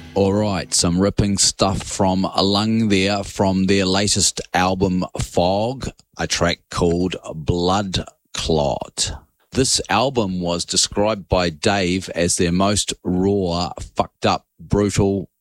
All right, some ripping stuff from Lung there from their latest album, Fog, a track called Blood Clot. This album was described by Dave as their most raw, fucked up, brutal,